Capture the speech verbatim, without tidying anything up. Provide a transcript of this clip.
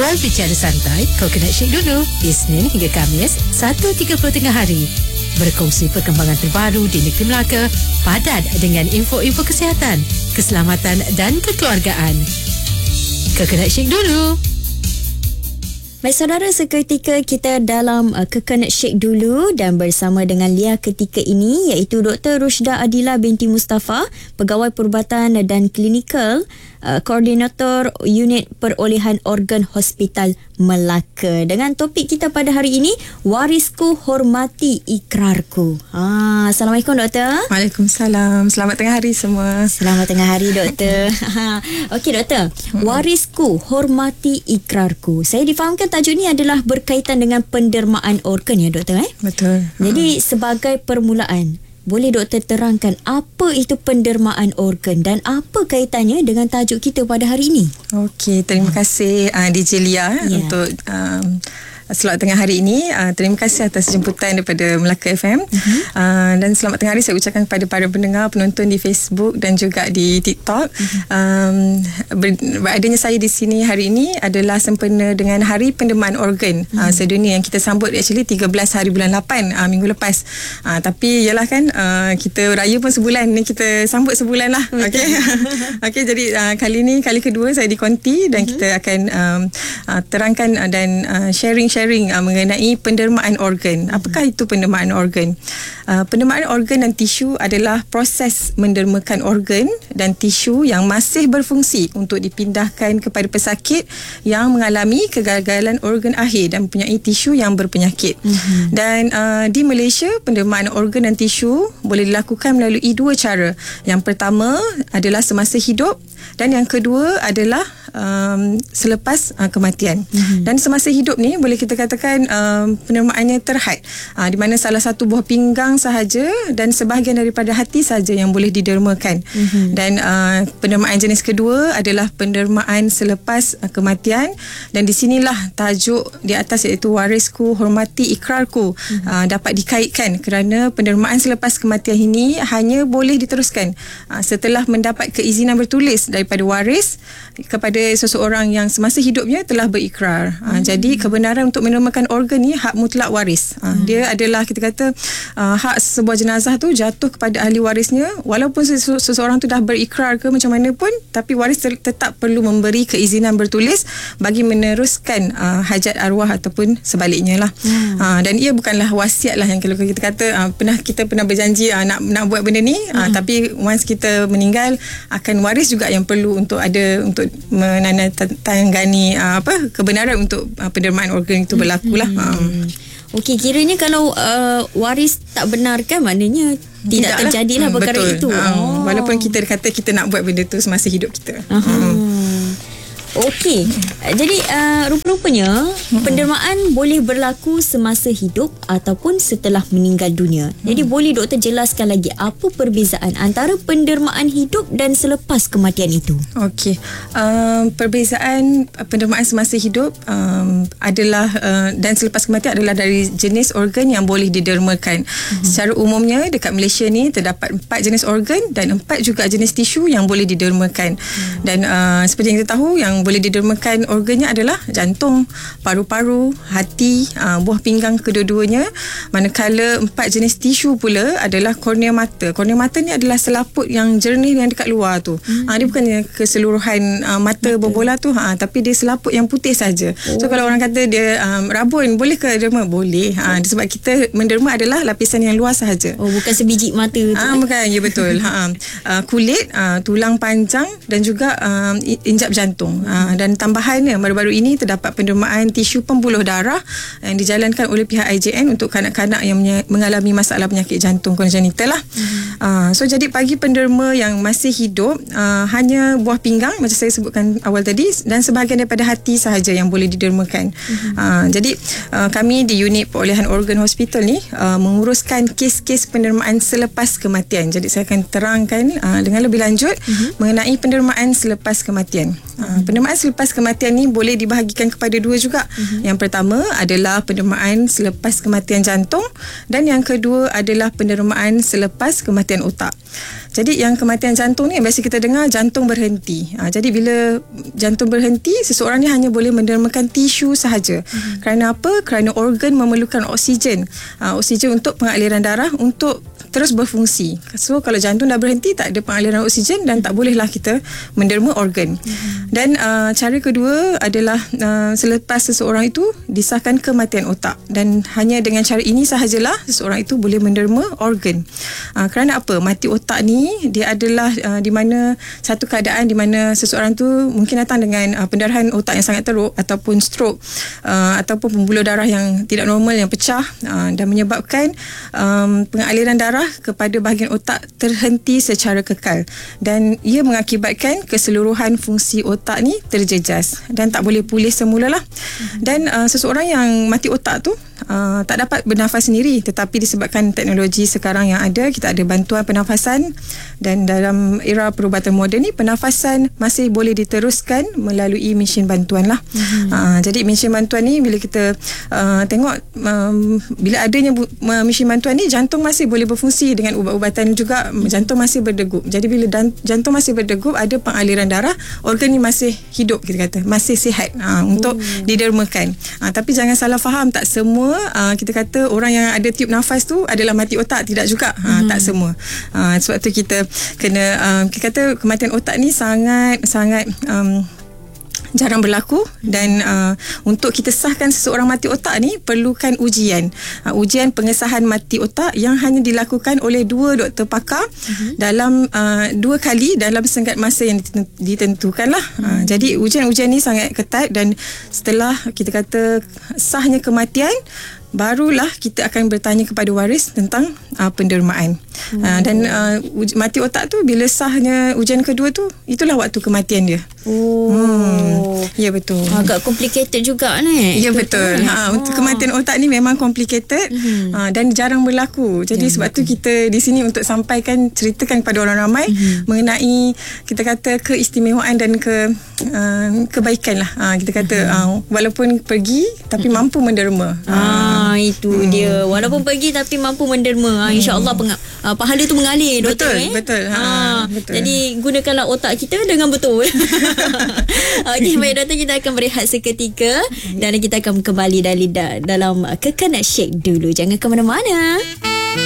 Bual bicara santai, kau kena shake dulu. Isnin hingga Khamis, satu tiga puluh tengah hari. Berkongsi perkembangan terbaru di negeri Melaka, padat dengan info-info kesihatan, keselamatan dan kekeluargaan. Kau kena shake dulu. Baik saudara, seketika kita dalam uh, Coconut Shake dulu dan bersama dengan Lia ketika ini iaitu Doktor Rushda Adila binti Mustafa, Pegawai Perubatan dan Klinikal, uh, Koordinator Unit Perolehan Organ Hospital Melaka. Dengan topik kita pada hari ini, warisku hormati ikrarku. Ha, Assalamualaikum Doktor. Waalaikumsalam. Selamat tengah hari semua. Selamat tengah hari Doktor. Okey Doktor, warisku hormati ikrarku. Saya difahamkan tajuk ni adalah berkaitan dengan pendermaan organ ya Doktor eh? Betul. Jadi sebagai permulaan, boleh Doktor terangkan apa itu pendermaan organ dan apa kaitannya dengan tajuk kita pada hari ini? Okey, terima kasih uh, D J Lia yeah. untuk um, slot tengah hari ini. Uh, terima kasih atas jemputan daripada Melaka F M. Uh-huh. Uh, dan selamat tengah hari saya ucapkan kepada para pendengar, penonton di Facebook dan juga di TikTok. Uh-huh. Um, ber, beradanya saya di sini hari ini adalah sempena dengan Hari Pendermaan Organ uh-huh. uh, sedunia yang kita sambut actually tiga belas hari bulan lapan uh, minggu lepas. Uh, tapi yalah kan uh, kita raya pun sebulan ni, kita sambut sebulan lah. Okey. Okey, jadi uh, kali ni kali kedua saya di Konti dan uh-huh. kita akan um, uh, terangkan uh, dan uh, sharing sharing Uh, mengenai pendermaan organ. Apakah itu pendermaan organ? Uh, pendermaan organ dan tisu adalah proses mendermakan organ dan tisu yang masih berfungsi untuk dipindahkan kepada pesakit yang mengalami kegagalan organ akhir dan mempunyai tisu yang berpenyakit. Mm-hmm. Dan uh, di Malaysia, pendermaan organ dan tisu boleh dilakukan melalui dua cara. Yang pertama adalah semasa hidup dan yang kedua adalah um, selepas uh, kematian. Mm-hmm. Dan semasa hidup ni boleh kita katakan um, pendermaannya terhad, uh, di mana salah satu buah pinggang sahaja dan sebahagian daripada hati sahaja yang boleh didermakan. Mm-hmm. Dan uh, pendermaan jenis kedua adalah pendermaan selepas uh, kematian, dan di sinilah tajuk di atas iaitu warisku hormati ikrarku mm-hmm. uh, dapat dikaitkan kerana pendermaan selepas kematian ini hanya boleh diteruskan uh, setelah mendapat keizinan bertulis daripada waris kepada seseorang yang semasa hidupnya telah berikrar. Mm-hmm. Uh, jadi kebenaran untuk mendermakan organ ni hak mutlak waris. Uh, mm-hmm. Dia adalah kita kata uh, hak sebuah jenazah tu jatuh kepada ahli warisnya, walaupun sese- seseorang tu dah berikrar ke macam mana pun, tapi waris ter- tetap perlu memberi keizinan bertulis bagi meneruskan uh, hajat arwah ataupun sebaliknya lah. Mm. Uh, dan ia bukanlah wasiat lah yang kalau kita kata uh, pernah kita pernah berjanji uh, nak nak buat benda ni, uh, mm. tapi once kita meninggal akan waris juga yang perlu untuk ada untuk menandatangani uh, apa kebenaran untuk uh, pendermaan organ itu berlaku lah. Hmm. Okey, kiranya kalau uh, waris tak benar kan, maknanya tidak Tidaklah. terjadilah hmm, perkara betul. itu. Um, oh. Walaupun kita kata kita nak buat benda tu semasa hidup kita. Hmm. Okey, jadi uh, rupa-rupanya hmm. pendermaan boleh berlaku semasa hidup ataupun setelah meninggal dunia. Hmm. Jadi boleh doktor jelaskan lagi apa perbezaan antara pendermaan hidup dan selepas kematian itu? Okey, um, perbezaan pendermaan semasa hidup um, adalah uh, dan selepas kematian adalah dari jenis organ yang boleh didermakan. Hmm. Secara umumnya dekat Malaysia ni terdapat empat jenis organ dan empat juga jenis tisu yang boleh didermakan. Hmm. Dan uh, seperti yang kita tahu, yang boleh didermakan organnya adalah jantung, paru-paru, hati, uh, buah pinggang kedua-duanya. Manakala empat jenis tisu pula adalah kornea mata. Kornea mata ni adalah selaput yang jernih yang dekat luar tu. Hmm. Uh, dia bukannya keseluruhan uh, mata, mata berbola tu, uh, tapi dia selaput yang putih saja. Oh. So kalau orang kata dia um, rabun, boleh ke derma? Boleh. Uh, sebab kita menderma adalah lapisan yang luar sahaja. Oh, bukan sebiji mata tu. Ah, uh, bukan, ya betul. uh, uh, kulit, uh, tulang panjang dan juga um, injap jantung. Uh, dan tambahannya baru-baru ini terdapat pendermaan tisu pembuluh darah yang dijalankan oleh pihak I J N untuk kanak-kanak yang mengalami masalah penyakit jantung kongenital lah. Mm-hmm. Uh, so jadi bagi penderma yang masih hidup uh, hanya buah pinggang macam saya sebutkan awal tadi dan sebahagian daripada hati sahaja yang boleh didermakan. Mm-hmm. Uh, jadi uh, kami di unit perolehan organ hospital ni uh, menguruskan kes-kes pendermaan selepas kematian. Jadi saya akan terangkan uh, dengan lebih lanjut mm-hmm. mengenai pendermaan selepas kematian. Uh, pendermaan pendermaan selepas kematian ni boleh dibahagikan kepada dua juga. Uh-huh. Yang pertama adalah pendermaan selepas kematian jantung dan yang kedua adalah pendermaan selepas kematian otak. Jadi yang kematian jantung ni biasa kita dengar jantung berhenti. Ha, jadi bila jantung berhenti, seseorang ni hanya boleh mendermakan tisu sahaja. Hmm. Kerana apa? Kerana organ memerlukan oksigen. Ha, oksigen untuk pengaliran darah untuk terus berfungsi. So kalau jantung dah berhenti, tak ada pengaliran oksigen dan tak bolehlah kita menderma organ. Hmm. Dan uh, cara kedua adalah uh, selepas seseorang itu disahkan kematian otak, dan hanya dengan cara ini sahajalah seseorang itu boleh menderma organ. Uh, kerana apa? Mati otak ni dia adalah uh, di mana satu keadaan di mana seseorang tu mungkin datang dengan uh, pendarahan otak yang sangat teruk ataupun stroke uh, ataupun pembuluh darah yang tidak normal yang pecah uh, dan menyebabkan um, pengaliran darah kepada bahagian otak terhenti secara kekal, dan ia mengakibatkan keseluruhan fungsi otak ni terjejas dan tak boleh pulih semula lah. Mm-hmm. Dan uh, seseorang yang mati otak tu Uh, tak dapat bernafas sendiri, tetapi disebabkan teknologi sekarang yang ada, kita ada bantuan pernafasan, dan dalam era perubatan moden ni pernafasan masih boleh diteruskan melalui mesin bantuan lah. Mm-hmm. uh, jadi mesin bantuan ni bila kita uh, tengok um, bila adanya bu- uh, mesin bantuan ni, jantung masih boleh berfungsi dengan ubat-ubatan juga. Mm-hmm. Jantung masih berdegup. Jadi bila dan, jantung masih berdegup, ada pengaliran darah, organ ni masih hidup, kita kata masih sihat uh, untuk mm. didermakan. uh, tapi jangan salah faham, tak semua Uh, kita kata orang yang ada tiup nafas tu adalah mati otak. Tidak juga. uh, hmm. Tak semua. uh, Sebab tu kita kena uh, kita kata kematian otak ni sangat Sangat um, jarang berlaku, dan uh, untuk kita sahkan seseorang mati otak ni perlukan ujian. Uh, ujian pengesahan mati otak yang hanya dilakukan oleh dua doktor pakar uh-huh. dalam uh, dua kali dalam senggat masa yang ditentukan lah. Uh-huh. Uh, jadi ujian-ujian ni sangat ketat, dan setelah kita kata sahnya kematian, barulah kita akan bertanya kepada waris tentang uh, pendermaan. Hmm. Uh, dan uh, uj- mati otak tu bila sahnya ujian kedua tu, itulah waktu kematian dia. Oh. Hmm. Ya, betul. Agak complicated juga ni. Ya, betul. Ha, oh. Untuk kematian otak ni memang complicated hmm. uh, dan jarang berlaku. Jadi ya, sebab betul. tu kita di sini untuk sampaikan, ceritakan kepada orang ramai hmm. mengenai kita kata keistimewaan dan ke uh, kebaikan lah. Uh, kita kata hmm. uh, walaupun pergi tapi hmm. mampu menderma. Ah. Ah, itu hmm. dia. Walaupun pergi tapi mampu menderma. Hmm. InsyaAllah peng- uh, pahala tu mengalir, doktor. Betul, eh? betul. Ha, ah, betul. Jadi gunakanlah otak kita dengan betul. Okey, baik doktor, kita akan berehat seketika dan kita akan kembali dari dalam Kekal Nak Shake dulu. Jangan ke mana-mana.